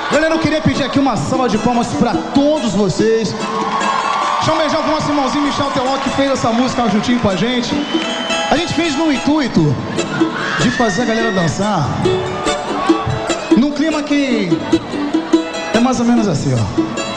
Galera, eu queria pedir aqui uma salva de palmas pra todos vocês. Deixa um beijão pro nosso irmãozinho Michel Teló, que fez essa música juntinho com a gente. A gente fez no intuito de fazer a galera dançar num clima que é mais ou menos assim, ó.